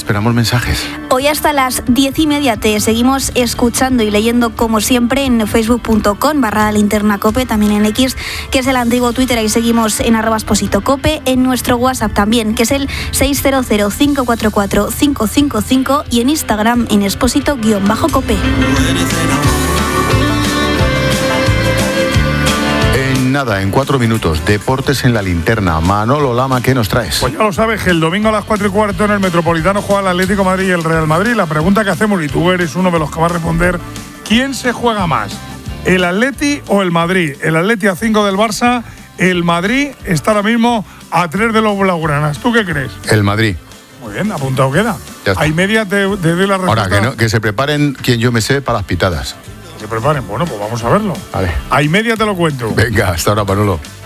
esperamos mensajes. Hoy hasta las 10:30 te seguimos escuchando y leyendo como siempre en facebook.com/linternacope, también en X, que es el antiguo Twitter, ahí seguimos en @expositocope, en nuestro WhatsApp también, que es el 600-544-555 y en Instagram en expósito_cope. Nada, en 4 minutos, deportes en la linterna. Manolo Lama, ¿qué nos traes? Pues ya lo sabes, que el domingo a las 4:15 en el Metropolitano juega el Atlético de Madrid y el Real Madrid. La pregunta que hacemos, y tú eres uno de los que va a responder, ¿quién se juega más? ¿El Atleti o el Madrid? El Atleti a 5 del Barça, el Madrid está ahora mismo a 3 de los blaugranas. ¿Tú qué crees? El Madrid. Muy bien, apuntado queda. Hay media, te doy la respuesta. Ahora, que se preparen quien yo me sé para las pitadas. Se preparen, bueno, pues vamos a verlo. Vale. Hay media te lo cuento. Venga, hasta ahora, Manolo.